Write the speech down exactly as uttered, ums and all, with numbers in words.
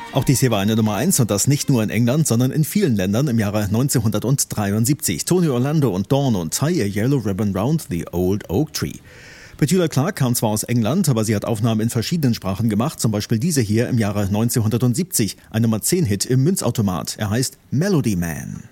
Auch dies hier war eine Nummer eins und das nicht nur in England, sondern in vielen Ländern im Jahre neunzehnhundertdreiundsiebzig. Tony Orlando und Dawn und Tie a Yellow Ribbon Round the Old Oak Tree. Petula Clark kam zwar aus England, aber sie hat Aufnahmen in verschiedenen Sprachen gemacht, zum Beispiel diese hier im Jahre neunzehnhundertsiebzig, ein Nummer zehn Hit im Münzautomat. Er heißt Melody Man.